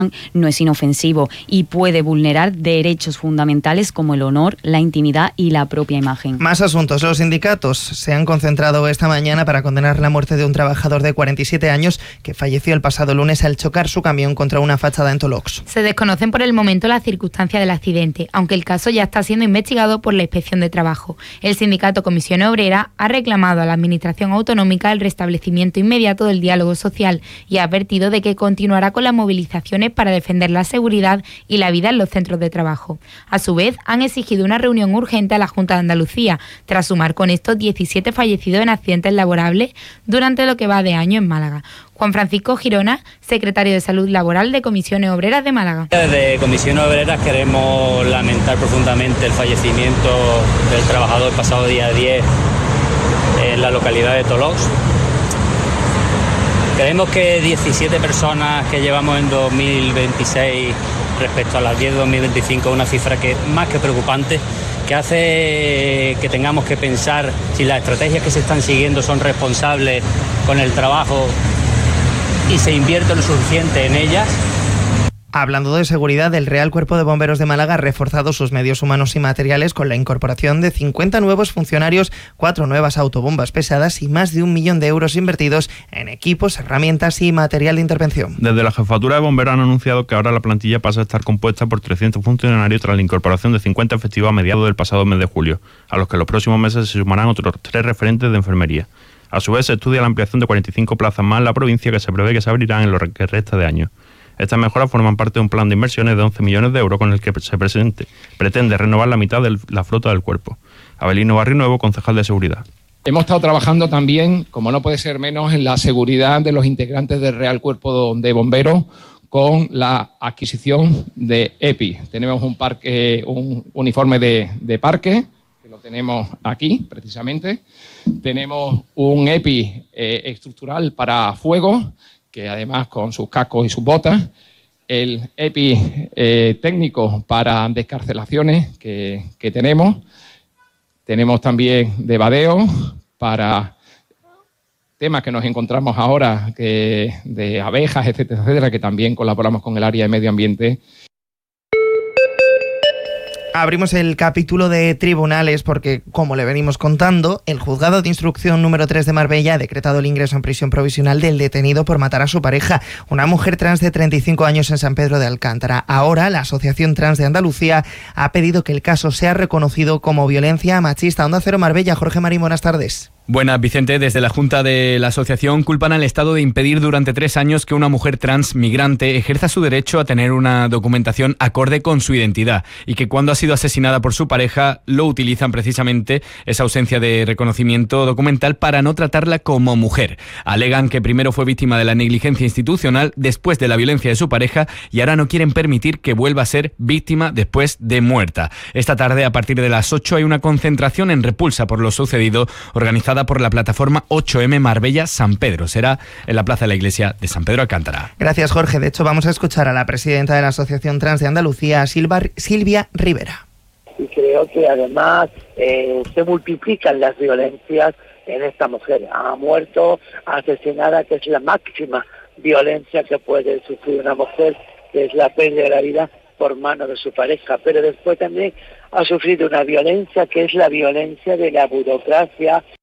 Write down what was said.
no es inofensivo y puede vulnerar derechos fundamentales como el honor, la intimidad y la propia imagen. Más asuntos. Los sindicatos se han concentrado esta mañana para condenar la muerte de un trabajador de 47 años que falleció el pasado lunes al chocar su camión contra una fachada en Tolox. Se desconocen por el momento las circunstancias del accidente, aunque el caso ya está siendo investigado por la Inspección de Trabajo. El sindicato Comisiones Obreras ha reclamado a la Administración Autonómica el restablecimiento inmediato del diálogo social y ha advertido de que continuará con las movilizaciones para defender la seguridad y la vida en los centros de trabajo. A su vez, han exigido una reunión urgente a la Junta de Andalucía, tras sumar con estos 17 fallecidos en accidentes laborables durante lo que va de año en Málaga. Juan Francisco Girona, secretario de Salud Laboral de Comisiones Obreras de Málaga. Desde Comisiones Obreras queremos lamentar profundamente el fallecimiento del trabajador pasado día 10 en la localidad de Tolox. Creemos que 17 personas que llevamos en 2026 respecto a las 10 de 2025 es una cifra que más que preocupante, que hace que tengamos que pensar si las estrategias que se están siguiendo son responsables con el trabajo y se invierte lo suficiente en ellas. Hablando de seguridad, el Real Cuerpo de Bomberos de Málaga ha reforzado sus medios humanos y materiales con la incorporación de 50 nuevos funcionarios, 4 nuevas autobombas pesadas y más de 1 millón de euros invertidos en equipos, herramientas y material de intervención. Desde la Jefatura de Bomberos han anunciado que ahora la plantilla pasa a estar compuesta por 300 funcionarios tras la incorporación de 50 efectivos a mediados del pasado mes de julio, a los que en los próximos meses se sumarán otros 3 referentes de enfermería. A su vez, se estudia la ampliación de 45 plazas más en la provincia que se prevé que se abrirán en lo que resta de año. Estas mejoras forman parte de un plan de inversiones de 11 millones de euros con el que se pretende renovar la mitad de la flota del cuerpo. Abelino Barrinuevo, concejal de Seguridad. Hemos estado trabajando también, como no puede ser menos, en la seguridad de los integrantes del Real Cuerpo de Bomberos con la adquisición de EPI. Tenemos un uniforme de parque, que lo tenemos aquí precisamente. Tenemos un EPI estructural para fuego, que además con sus cascos y sus botas, el EPI técnico para descarcelaciones que tenemos también de vadeo para temas que nos encontramos ahora, de abejas, etcétera, etcétera, que también colaboramos con el área de medio ambiente. Abrimos el capítulo de tribunales porque, como le venimos contando, el Juzgado de Instrucción número 3 de Marbella ha decretado el ingreso en prisión provisional del detenido por matar a su pareja, una mujer trans de 35 años en San Pedro de Alcántara. Ahora, la Asociación Trans de Andalucía ha pedido que el caso sea reconocido como violencia machista. Onda Cero Marbella, Jorge Marín, buenas tardes. Buenas, Vicente. Desde la Junta de la Asociación culpan al Estado de impedir durante 3 años que una mujer trans migrante ejerza su derecho a tener una documentación acorde con su identidad y que cuando ha sido asesinada por su pareja lo utilizan precisamente esa ausencia de reconocimiento documental para no tratarla como mujer. Alegan que primero fue víctima de la negligencia institucional después de la violencia de su pareja y ahora no quieren permitir que vuelva a ser víctima después de muerta. Esta tarde, a partir de las 8, hay una concentración en repulsa por lo sucedido organizada por la plataforma 8M Marbella San Pedro. Será en la plaza de la iglesia de San Pedro Alcántara. Gracias, Jorge. De hecho, vamos a escuchar a la presidenta de la Asociación Trans de Andalucía, Silvia Rivera. Y creo que además se multiplican las violencias en esta mujer. Ha muerto asesinada, que es la máxima violencia que puede sufrir una mujer, que es la pérdida de la vida por mano de su pareja, pero después también ha sufrido una violencia que es la violencia de la burocracia.